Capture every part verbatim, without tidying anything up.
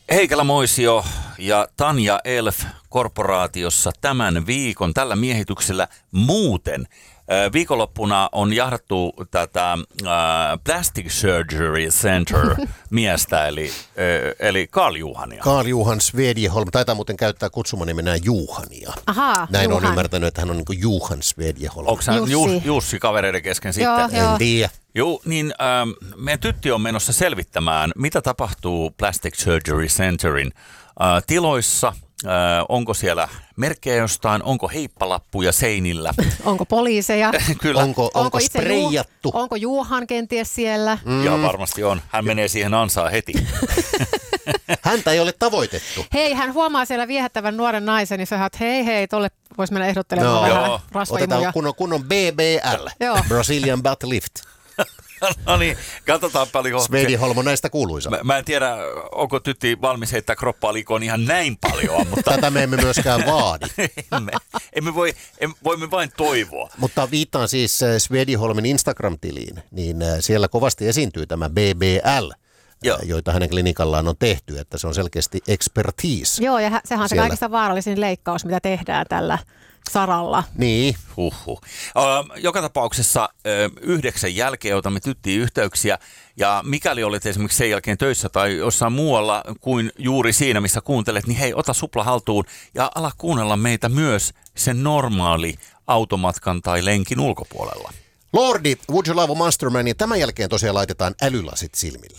Heikelä Moisio ja Tanja Elf korporaatiossa tämän viikon tällä miehityksellä muuten. Viikonloppuna on jahdattu tätä äh, Plastic Surgery Center miestä, eli, äh, eli Karl Juhania. Karl Johan Svedjeholm. Taitaa muuten käyttää kutsumanimenään Juhania. Ahaa, Näin Juhan. on ymmärtänyt, että hän on niin kuin Juhan Svedjeholm. Onko hän Jussi. Jussi kavereiden kesken Joo, sitten? joo. En tiedä. Joo, niin ähm, meidän tytti on menossa selvittämään, mitä tapahtuu Plastic Surgery Centerin äh, tiloissa. Äh, onko siellä merkkejä jostain, onko heippalappuja seinillä? Onko poliiseja? Kyllä. Onko, onko, onko itse spreijattu? Ju- onko Juhan kenties siellä? Mm. Ja varmasti on. Hän menee siihen ansaan heti. Häntä ei ole tavoitettu. Hei, hän huomaa siellä viehättävän nuoren naisen, niin se että hei hei, tolle voisi mennä ehdottelemaan No, vähän joo. rasvaimuja. Otetaan kunnon, kunnon B B L, Joo. Brazilian Butt Lift. No niin, katsotaan paljon. Svedjeholm on näistä kuuluisa. Mä, mä en tiedä, onko tytti valmis heittää kroppaa likoon ihan näin paljon, mutta Tätä me emme myöskään vaadi. emme, emme voi, em, voimme vain toivoa. Mutta viittaan siis äh, Svedjeholmin Instagram-tiliin, niin äh, siellä kovasti esiintyy tämä B B L, Joo. äh, joita hänen klinikallaan on tehty, että se on selkeästi expertise. Joo, ja hä- sehän on se Siellä. kaikista vaarallisin leikkaus, mitä tehdään tällä saralla. Niin, Huhhuh. Ö, joka tapauksessa ö, yhdeksän jälkeen otamme tyttiin yhteyksiä, ja mikäli olet esimerkiksi sen jälkeen töissä tai jossain muualla kuin juuri siinä, missä kuuntelet, niin hei, ota supla haltuun ja ala kuunnella meitä myös sen normaali automatkan tai lenkin ulkopuolella. Lordi, Would You Love a Monster Man, ja tämän jälkeen tosiaan laitetaan älylasit silmille.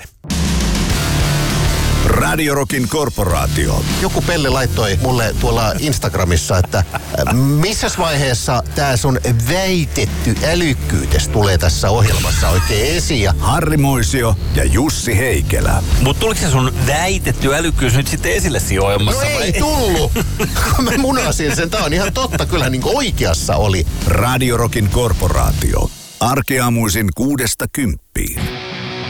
Radio Rockin korporaatio. Joku Pelle laittoi mulle tuolla Instagramissa, että äh, missäs vaiheessa tää sun väitetty älykkyytes tulee tässä ohjelmassa oikein esiin. Ja Harri Moisio ja Jussi Heikelä. Mutta tuliko se sun väitetty älykkyys nyt sitten esille siinä no ohjelmassa? ei tullut, kun mä munasin sen. Tää on ihan totta, kyllä niin kuin oikeassa oli. Radio Rockin korporaatio. Arkeaamuisin kuudesta kymppiin.